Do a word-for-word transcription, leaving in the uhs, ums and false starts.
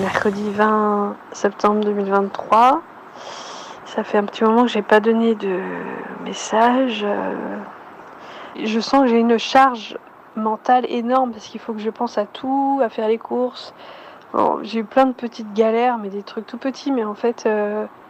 mercredi vingt septembre deux mille vingt-trois. Ça fait un petit moment que j'ai pas donné de message. Je sens que j'ai une charge mentale énorme parce qu'il faut que je pense à tout, à faire les courses. Bon, j'ai eu plein de petites galères, mais des trucs tout petits, mais en fait, euh,